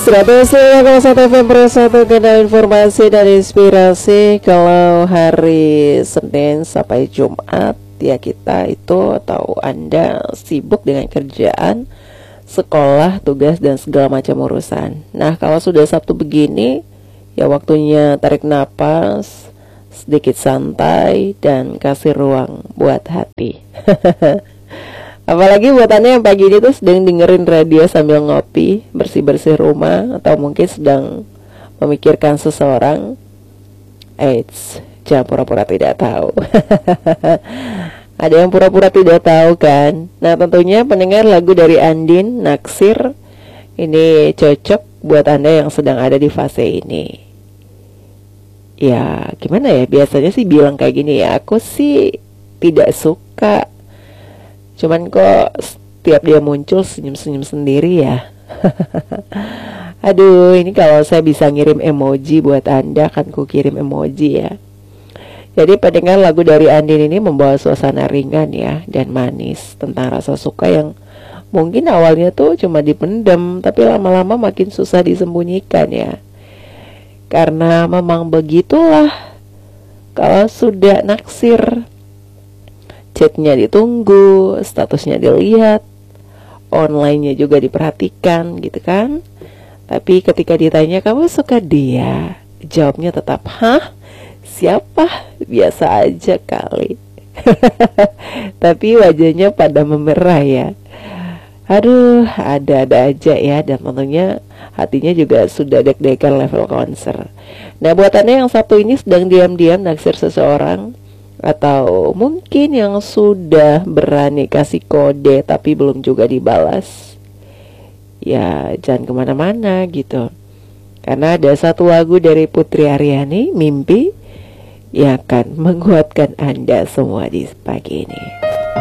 101,1 FM Pro 1 kanal informasi dan inspirasi. Kalau hari Senin sampai Jumat ya kita itu atau Anda sibuk dengan kerjaan, sekolah, tugas dan segala macam urusan. Nah kalau sudah Sabtu begini ya waktunya tarik napas, sedikit santai dan kasih ruang buat hati. Apalagi buat Anda yang pagi ini tuh sedang dengerin radio sambil ngopi, bersih-bersih rumah, atau mungkin sedang memikirkan seseorang. Eits, jangan pura-pura tidak tahu. Ada yang pura-pura tidak tahu kan? Nah tentunya pendengar lagu dari Andin, Naksir, ini cocok buat Anda yang sedang ada di fase ini. Ya gimana ya, biasanya sih bilang kayak gini ya, aku sih tidak suka. Cuman kok setiap dia muncul senyum-senyum sendiri ya. Aduh, ini kalau saya bisa ngirim emoji buat Anda, kan ku kirim emoji ya. Jadi pendengar lagu dari Andin ini membawa suasana ringan ya dan manis tentang rasa suka yang mungkin awalnya tuh cuma dipendam, tapi lama-lama makin susah disembunyikan ya. Karena memang begitulah, kalau sudah naksir, chatnya ditunggu, statusnya dilihat, online-nya juga diperhatikan gitu kan. Tapi ketika ditanya kamu suka dia, jawabnya tetap hah? Siapa? Biasa aja kali. Tapi wajahnya pada memerah ya. Aduh, ada-ada aja ya. Dan tentunya hatinya juga sudah deg-degan level konser. Nah buat Anda yang Sabtu ini sedang diam-diam naksir seseorang, atau mungkin yang sudah berani kasih kode tapi belum juga dibalas, ya jangan kemana-mana gitu. Karena ada satu lagu dari Putri Aryani, Mimpi, yang akan menguatkan Anda semua di pagi ini.